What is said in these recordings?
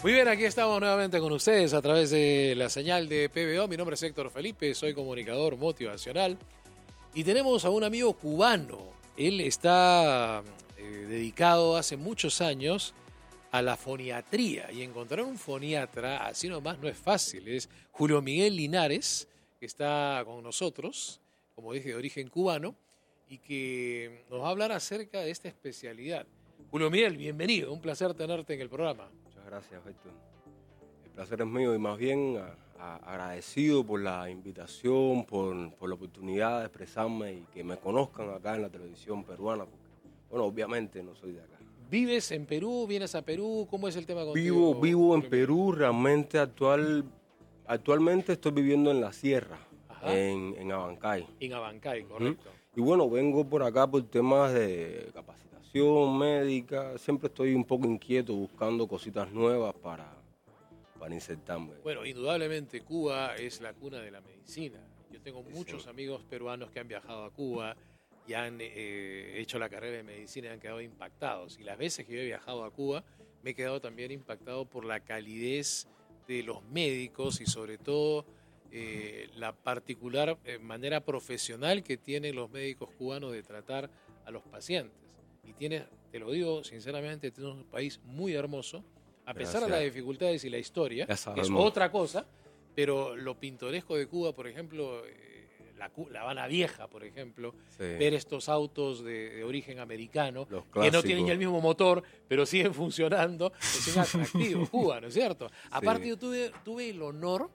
Muy bien, aquí estamos nuevamente con ustedes a través de la señal de PBO. Mi nombre es Héctor Felipe, soy comunicador motivacional y tenemos a un amigo cubano. Él está dedicado hace muchos años a la foniatría y encontrar un foniatra así nomás no es fácil. Es Julio Miguel Linares, que está con nosotros, como dije, de origen cubano, y que nos va a hablar acerca de esta especialidad. Julio Miguel, bienvenido, un placer tenerte en el programa. Muchas gracias, Héctor. El placer es mío y más bien agradecido por la invitación, por la oportunidad de expresarme y que me conozcan acá en la televisión peruana, porque, bueno, obviamente no soy de acá. ¿Vives en Perú? ¿Vienes a Perú? ¿Cómo es el tema contigo? Vivo en Perú, realmente actualmente estoy viviendo en la sierra, en Abancay. En Abancay, correcto. Y bueno, vengo por acá por temas de capacitación médica, siempre estoy un poco inquieto buscando cositas nuevas para insertarme. Bueno, indudablemente Cuba es la cuna de la medicina. Yo tengo muchos amigos peruanos que han viajado a Cuba y han hecho la carrera de medicina y han quedado impactados. Y las veces que yo he viajado a Cuba me he quedado también impactado por la calidez de los médicos y sobre todo la particular manera profesional que tienen los médicos cubanos de tratar a los pacientes. Y te lo digo sinceramente, es un país muy hermoso, a pesar de las dificultades y la historia, que es otra cosa, pero lo pintoresco de Cuba, por ejemplo, la Habana Vieja, por ejemplo, ver estos autos de origen americano, que no tienen ya el mismo motor, pero siguen funcionando, es un atractivo, Cuba, ¿no es cierto? Aparte yo tuve el honor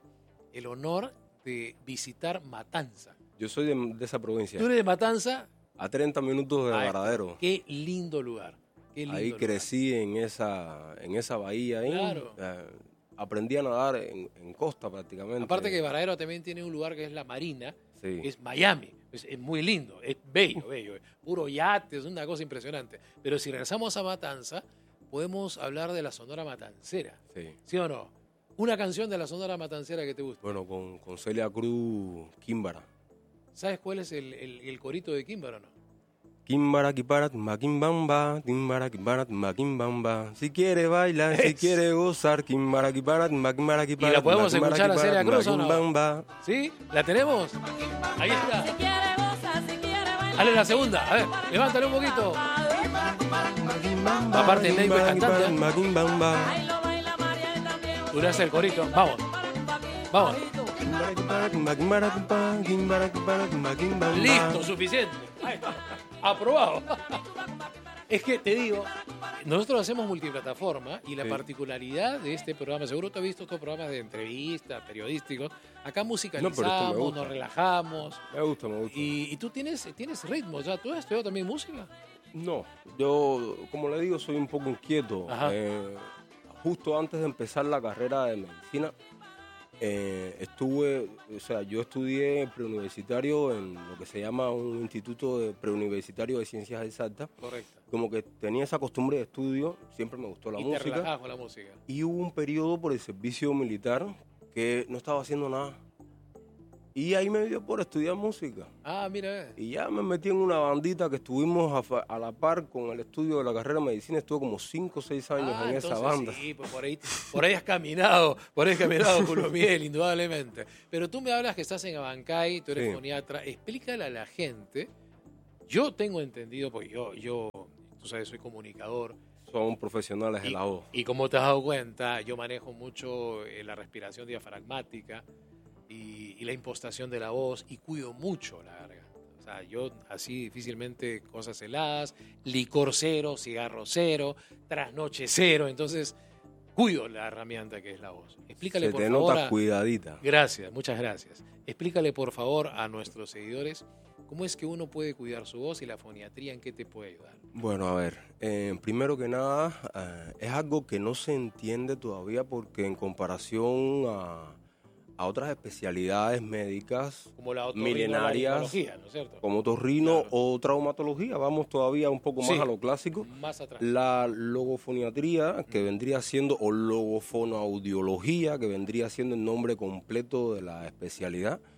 de visitar Matanza. Yo soy de esa provincia. ¿Tú eres de Matanza? A 30 minutos de Varadero. Qué lindo lugar. Ahí crecí en esa bahía. Ahí. Claro. Aprendí a nadar en costa prácticamente. Aparte que Varadero también tiene un lugar que es la Marina, que es Miami. Es muy lindo, es bello. Puro yate, es una cosa impresionante. Pero si regresamos a Matanza, podemos hablar de la Sonora Matancera. ¿Sí o no? Una canción de la Sonora Matancera que te gusta. Bueno, con Celia Cruz, Químbara. ¿Sabes cuál es el corito de Químbara o no? Químbara, quiparat, maquimbamba, timbara, quiparat, maquimbamba. Si quiere bailar, si quiere gozar, químbara, quiparat, maquimbara, quiparat. ¿Y la podemos escuchar a Celia Cruz o no? ¿Sí? ¿La tenemos? Ahí está. Si quiere gozar, si quiere bailar. Dale la segunda. A ver, levántale un poquito. Aparte el médico es cantante. Tú le haces el corito. Vamos. Listo, suficiente. Ahí está. Aprobado. Es que te digo, nosotros hacemos multiplataforma y la particularidad de este programa, seguro tú has visto estos programas de entrevistas, periodísticos, acá musicalizamos, nos relajamos. Me gusta. Y tú tienes ritmo, ¿ya? ¿Tú has estudiado también música? No, yo, como le digo, soy un poco inquieto. Justo antes de empezar la carrera de medicina, yo estudié preuniversitario en lo que se llama un instituto preuniversitario de ciencias exactas. Correcto. Como que tenía esa costumbre de estudio, siempre me gustó la música. Y te relajabas con la música. Y hubo un periodo por el servicio militar que no estaba haciendo nada. Y ahí me dio por estudiar música. Ah, mira. Y ya me metí en una bandita que estuvimos a la par con el estudio de la carrera de medicina. Estuve como 5 o 6 años en esa banda. Sí, pues por ahí has caminado, Julio Miguel, indudablemente. Pero tú me hablas que estás en Abancay, tú eres foniatra. Explícale a la gente. Yo tengo entendido, porque yo tú sabes, soy comunicador. Son profesionales de la voz. Y como te has dado cuenta, yo manejo mucho la respiración diafragmática y la impostación de la voz y cuido mucho la garganta. O sea, yo así difícilmente cosas heladas, licor cero, cigarro cero, trasnoche cero, entonces cuido la herramienta que es la voz. Explícale por favor. Se te nota cuidadita. Gracias, muchas gracias. Explícale por favor a nuestros seguidores cómo es que uno puede cuidar su voz y la foniatría, en qué te puede ayudar. Bueno, a ver, primero que nada, es algo que no se entiende todavía porque en comparación a otras especialidades médicas como la milenarias, ¿no es cierto? como otorrino o traumatología, vamos todavía un poco más a lo clásico. Más atrás. La logofoniatría, que vendría siendo, o logofonoaudiología, que vendría siendo el nombre completo de la especialidad,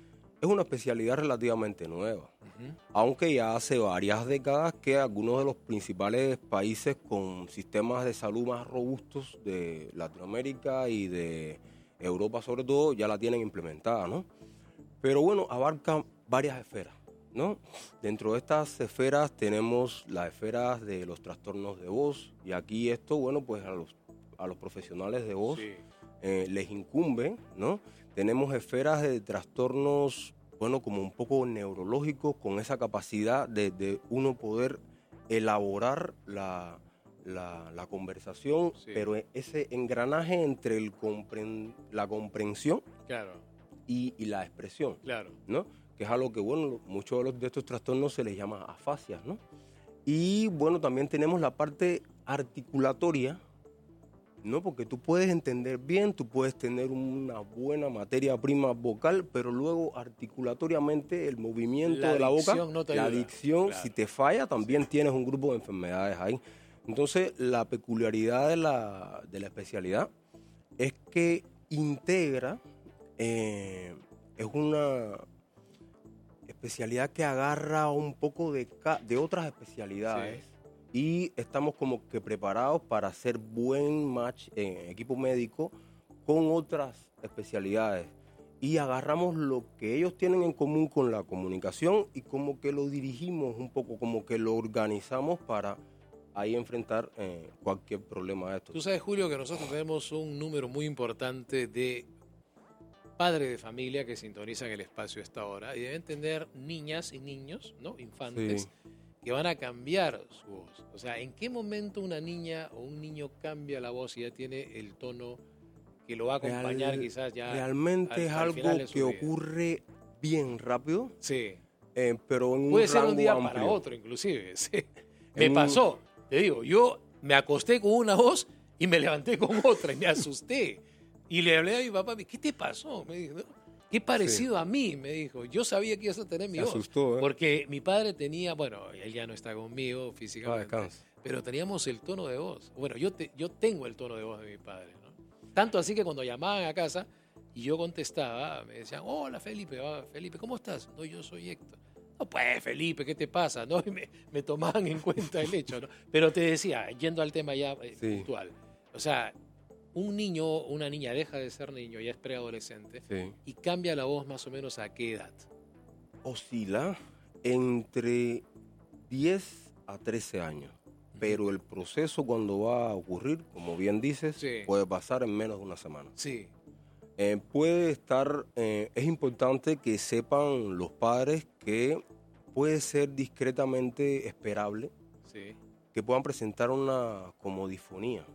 es una especialidad relativamente nueva, Ujú. aunque ya hace varias décadas que algunos de los principales países con sistemas de salud más robustos de Latinoamérica y de Europa sobre todo ya la tienen implementada, ¿no? Pero bueno, abarca varias esferas, ¿no? Dentro de estas esferas tenemos las esferas de los trastornos de voz, y aquí esto, bueno, pues a los profesionales de voz Sí. les incumbe, ¿no? Tenemos esferas de trastornos, bueno, como un poco neurológicos, con esa capacidad de uno poder elaborar la conversación, Sí. pero ese engranaje entre la comprensión Claro, y la expresión, claro. ¿no? Que es algo que, bueno, muchos de estos trastornos se les llama afasias, ¿no? Y, bueno, también tenemos la parte articulatoria, ¿no? Porque tú puedes entender bien, tú puedes tener una buena materia prima vocal, pero luego articulatoriamente el movimiento La de la boca, dicción no te la ayuda. dicción, Claro. si te falla, también tienes un grupo de enfermedades ahí. Entonces, la peculiaridad de la especialidad es que integra, es una especialidad que agarra un poco de otras especialidades. Sí. Y estamos como que preparados para hacer buen match en equipo médico con otras especialidades. Y agarramos lo que ellos tienen en común con la comunicación y como que lo dirigimos un poco, como que lo organizamos para ahí enfrentar cualquier problema de esto. Tú sabes, Julio, que nosotros tenemos un número muy importante de padres de familia que sintonizan el espacio a esta hora y deben tener niñas y niños, ¿no? Infantes, Sí. que van a cambiar su voz. O sea, ¿en qué momento una niña o un niño cambia la voz y ya tiene el tono que lo va a acompañar quizás ya? Realmente es al algo final de su que vida? ocurre bien rápido, Sí. pero en Puede un ser rango un día amplio. para otro, inclusive. Sí. Me En un- pasó, te digo, yo me acosté con una voz y me levanté con otra y me asusté. Y le hablé a mi papá, ¿qué te pasó? Me dijo, "No, qué parecido a mí", me dijo. Yo sabía que ibas a tener mi Se voz. asustó, ¿eh? Porque mi padre tenía, bueno, él ya no está conmigo Ah, físicamente, descansa. pero teníamos el tono de voz. Bueno, yo tengo el tono de voz de mi padre, ¿no? Tanto así que cuando llamaban a casa y yo contestaba, me decían, hola Felipe, Felipe, ¿cómo estás? No, yo soy Héctor. No, pues Felipe, ¿qué te pasa? ¿No? Y me tomaban en cuenta el hecho, ¿no? Pero te decía, yendo al tema ya Sí. puntual, o sea, un niño o una niña deja de ser niño, ya es preadolescente, Sí. y cambia la voz más o menos a qué edad. Oscila entre 10 a 13 años, pero el proceso cuando va a ocurrir, como bien dices, Sí. puede pasar en menos de una semana. Sí, Puede estar, es importante que sepan los padres que puede ser discretamente esperable sí. que puedan presentar una como disfonía.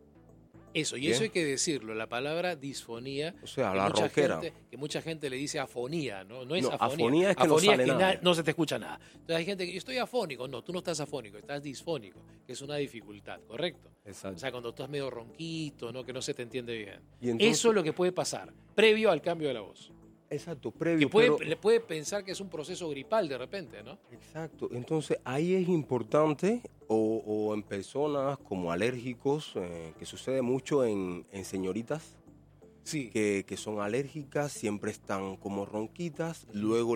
Eso, y Bien. eso hay que decirlo, la palabra disfonía, O sea, que la ronquera. que mucha gente le dice afonía, ¿no? No es No, afonía. afonía es que no sale nada. no se te escucha nada. Entonces hay gente que yo estoy afónico, no, tú no estás afónico, estás disfónico, que es una dificultad, ¿correcto? Exacto. O sea, cuando tú estás medio ronquito, ¿no? Que no se te entiende bien. Y entonces- Eso es lo que puede pasar, previo al cambio de la voz. Exacto, Que previo. le puede pensar que es un proceso gripal de repente, ¿no? Exacto, entonces ahí es importante, o en personas como alérgicos, que sucede mucho en señoritas Sí. que son alérgicas, siempre están como ronquitas, luego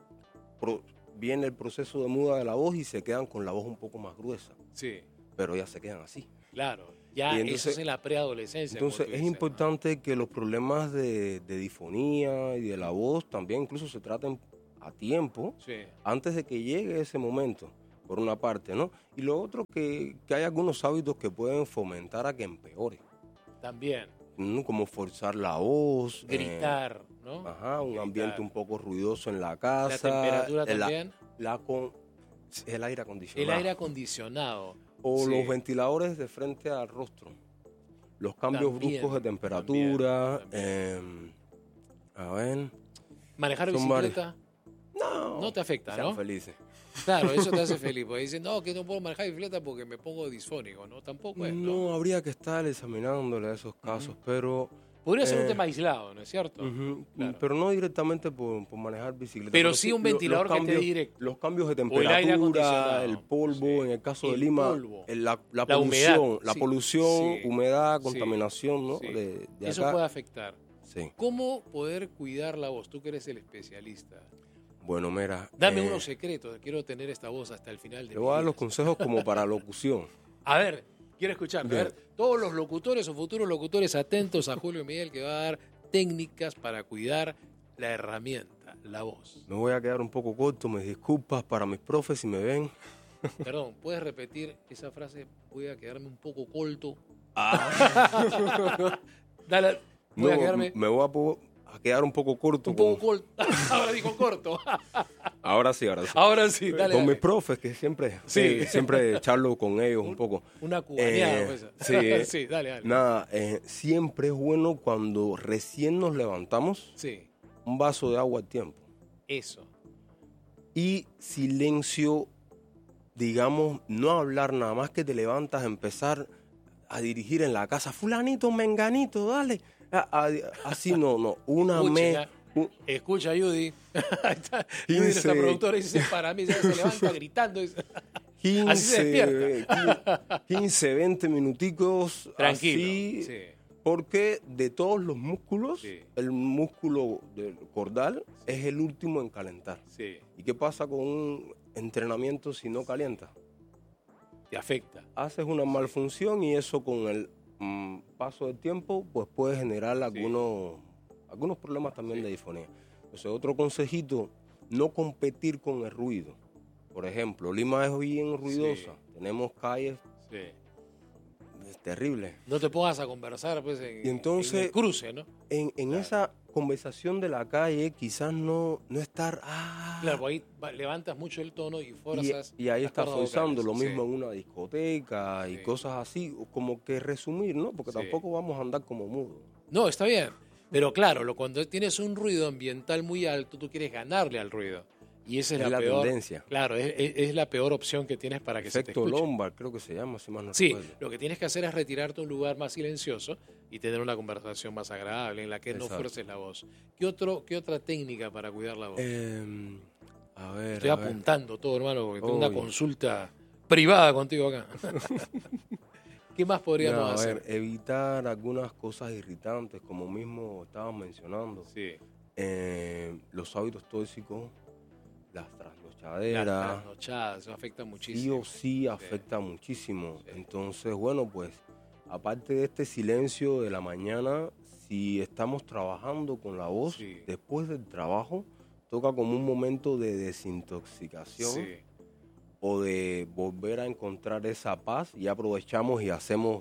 viene el proceso de muda de la voz y se quedan con la voz un poco más gruesa, Sí, pero ya se quedan así. claro. Ya Y entonces- eso es en la preadolescencia. como Entonces tú es dices, ¿no? importante que los problemas de disfonía y de la voz también incluso se traten a tiempo, Sí. antes de que llegue ese momento, por una parte, ¿no? Y lo otro, que hay algunos hábitos que pueden fomentar a que empeore, También. ¿no? Como forzar la voz, Gritar, ¿no? un Gritar. ambiente un poco ruidoso en la La casa, temperatura también. el aire El acondicionado, aire acondicionado. o sí. los ventiladores de frente al rostro, los cambios También, bruscos de temperatura, también. a ver, Manejar Son bicicleta no, no te afecta, sean ¿no? felices. Claro, eso te hace feliz. Porque dicen, no, que no puedo manejar bicicleta porque me pongo disfónico, ¿no? Tampoco es, ¿no? No, habría que estar examinándole a esos casos, pero... Podría ser un eh, tema aislado, ¿no es cierto? Ujú, Claro. pero no directamente por manejar bicicleta. Pero sí un ventilador que esté directo. Los cambios de O el aire temperatura, acondicionado. el polvo, Sí. en el caso de El Lima, polvo. la La humedad, polución, la sí, polución, sí, humedad, sí, contaminación, ¿no? sí. De Eso acá. puede afectar. Sí. ¿Cómo poder cuidar la voz? Tú que eres el especialista. Bueno, mira. Dame unos secretos. Quiero tener esta voz hasta el final de Te mi voy a dar vida. los consejos como para locución. A ver, quiero escuchar. A Bien. ver, todos los locutores o futuros locutores atentos a Julio Miguel, que va a dar técnicas para cuidar la herramienta, la voz. Me voy a quedar un poco corto, me disculpas para mis profes si me ven. Perdón, ¿puedes repetir esa frase? Voy a quedarme un poco corto. Dale, voy a quedarme Me voy a quedar un poco corto. un poco corto. Ahora dijo corto. Ahora sí. Ahora sí, dale. Con dale. mis profes, que siempre, Sí. siempre charlo con ellos un poco. Una cubaneada. pues. sí, Sí, dale. Nada, siempre es bueno cuando recién nos levantamos, Sí, un vaso de agua al tiempo. eso. Y silencio, digamos, no hablar nada más que te levantas, empezar a dirigir en la casa, fulanito, menganito, dale. Así no, Escucha, Judy. Ahí está. Judy, nuestra productora, dice, para mí ya se levanta gritando. Dice, así se despierta. 15, 20 minuticos. Tranquilo. Así, Sí. porque de todos los músculos, Sí. el músculo del cordal es el último en calentar. Sí, ¿Y qué pasa con un entrenamiento si no calienta? te afecta. Haces una malfunción y eso con el paso del tiempo pues puede generar algunos problemas también de disfonía. Entonces, otro consejito, no competir con el ruido. Por ejemplo, Lima es bien ruidosa. Sí. Tenemos calles Sí. terribles. No te pongas a conversar pues, Y entonces, en el cruce, ¿no? En esa conversación de la calle, quizás no estar... Claro, pues ahí levantas mucho el tono y forzas. Y ahí las está cuerdas forzando vocales. lo mismo Sí. en una discoteca y Sí. cosas así, como que resumir, ¿no? Porque Sí. tampoco vamos a andar como mudos. No, está bien. Pero claro, cuando tienes un ruido ambiental muy alto, tú quieres ganarle al ruido. Y esa es, Es la peor. tendencia. Claro, es la peor opción que tienes para que se te Efecto escuche. Lombard, creo que se llama, si mal no Sí, recuerdo. lo que tienes que hacer es retirarte a un lugar más silencioso y tener una conversación más agradable en la que no Exacto. fuerces la voz. ¿Qué otra técnica para cuidar la voz? A ver, Estoy a ver. apuntando todo, hermano, porque tengo una Oye. consulta privada contigo acá. ¿Qué más podríamos No, a hacer? ver, evitar algunas cosas irritantes, como mismo estabas mencionando. Sí, Los hábitos tóxicos, las las trasnochaderas, trasnochadas, eso afecta sí muchísimo. o sí afecta muchísimo. Entonces, bueno, pues, aparte de este silencio de la mañana, si estamos trabajando con la voz, Sí. después del trabajo, toca como un momento de desintoxicación. Sí. O de volver a encontrar esa paz y aprovechamos y hacemos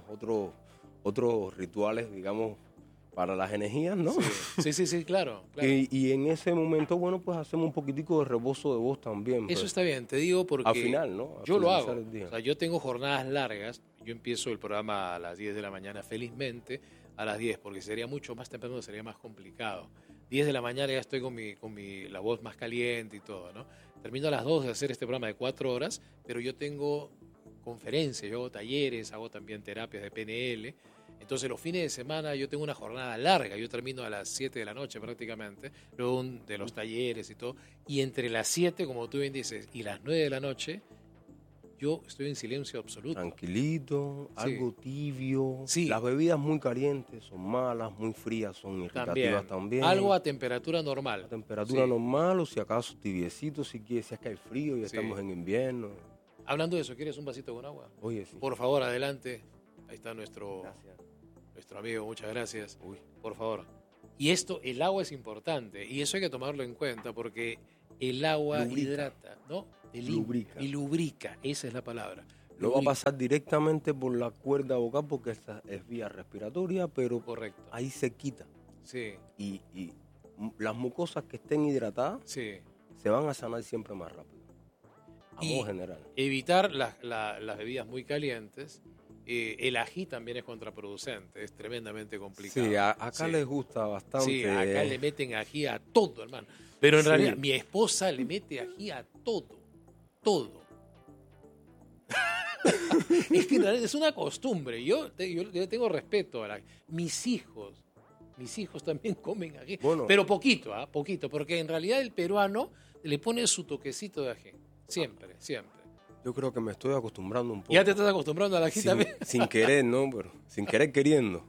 otros rituales, digamos, para las energías, ¿no? Sí, claro. Y en ese momento, bueno, pues hacemos un poquitico de reposo de voz también. Eso pues, está bien, te digo porque al final, ¿no? Al yo lo finalizar hago. el día. O sea, yo tengo jornadas largas. Yo empiezo el programa a las 10 de la mañana, felizmente, a las 10, porque sería mucho más temprano, sería más complicado. 10 de la mañana ya estoy con la voz más caliente y todo, ¿no? Termino a las 2 de hacer este programa de 4 horas, pero yo tengo conferencias, yo hago talleres, hago también terapias de PNL. Entonces los fines de semana yo tengo una jornada larga, yo termino a las 7 de la noche prácticamente, luego de los talleres y todo, y entre las 7, como tú bien dices, y las 9 de la noche, yo estoy en silencio absoluto. Tranquilito, Sí. algo tibio. Sí. Las bebidas muy calientes son malas, muy frías son irritativas también. Algo a temperatura normal. A temperatura Sí. normal o si acaso tibiecito, si es que hay frío y Sí. estamos en invierno. Hablando de eso, ¿quieres un vasito con agua? Oye, sí. Por favor, adelante. Ahí está nuestro Gracias. amigo, muchas gracias. Uy. Por favor. Y el agua es importante y eso hay que tomarlo en cuenta porque el agua Lubrica. hidrata, ¿no? Lubrica. Y lubrica, esa es la palabra. No va a Lubrica. pasar directamente por la cuerda vocal porque esta es vía respiratoria, pero Correcto. ahí se quita. Sí, Y las mucosas que estén hidratadas sí. se van a sanar siempre más rápido. A Y modo general. evitar las bebidas muy calientes. El ají también es contraproducente, es tremendamente complicado. Sí, acá Sí. les gusta bastante. Sí, acá le meten ají a todo, hermano. Pero en Sí. realidad mi esposa le mete ají a todo. Todo. Es que en realidad es una costumbre. Yo le tengo respeto a mis hijos también comen ají. Bueno. Pero poquito, poquito. Porque en realidad el peruano le pone su toquecito de ají. Siempre, siempre. Yo creo que me estoy acostumbrando un poco. Ya te estás acostumbrando al ají también. Sin querer, ¿no? Pero sin querer queriendo.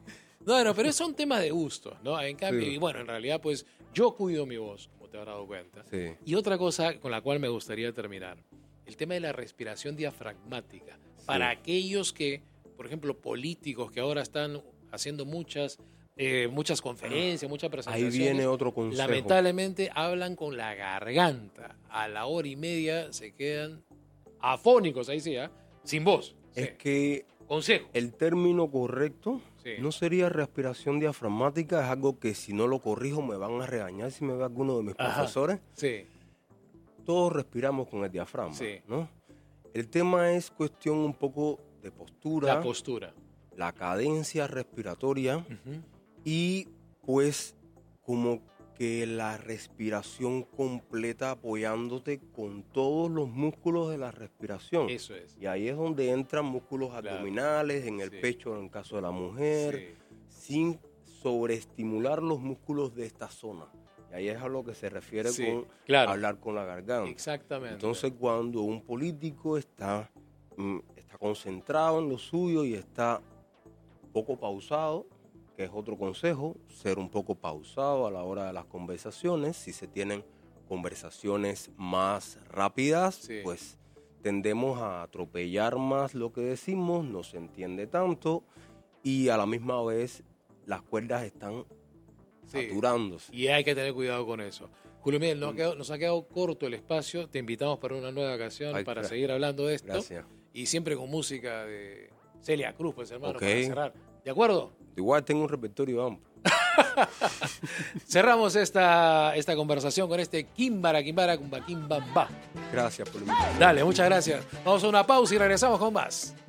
Bueno, pero son temas de gusto, ¿no? En cambio, Sí. y bueno, en realidad, pues yo cuido mi voz, como te habrás dado cuenta. Sí. Y otra cosa con la cual me gustaría terminar, el tema de la respiración diafragmática. Para aquellos que, por ejemplo, políticos que ahora están haciendo muchas conferencias, muchas Ahí presentaciones. viene otro consejo. Lamentablemente hablan con la garganta. A la hora y media se quedan afónicos, ahí sí, ¿ah? Sin voz. Es Sí. que Consejo. el término correcto Sí. no sería respiración diafragmática, es algo que si no lo corrijo me van a regañar si me ve alguno de mis Ajá. profesores. Sí, Todos respiramos con el diafragma, Sí. ¿no? El tema es cuestión un poco de postura, la postura. la cadencia respiratoria Ujú. y pues como que la respiración completa apoyándote con todos los músculos de la respiración. Eso es. Y ahí es donde entran músculos Claro. abdominales, en el Sí. pecho en el caso de la mujer, Sí. sin sobreestimular los músculos de esta zona. Y ahí es a lo que se refiere Sí, con claro. hablar con la garganta. Exactamente. Entonces cuando un político está concentrado en lo suyo y está poco pausado, que es otro consejo, ser un poco pausado a la hora de las conversaciones. Si se tienen conversaciones más rápidas, Sí. pues tendemos a atropellar más lo que decimos, no se entiende tanto y a la misma vez las cuerdas están Sí. saturándose. Y hay que tener cuidado con eso. Julio Miguel, nos ha quedado corto el espacio. Te invitamos para una nueva ocasión Ay, para gracias. seguir hablando de esto. Gracias. Y siempre con música de Celia Cruz, pues hermano, Ok. para cerrar. ¿De acuerdo? Igual tengo un repertorio amplio. Cerramos esta conversación con este Kimbara Kumba Kimbamba. Gracias por la invitación. Dale, muchas gracias. Vamos a una pausa y regresamos con más.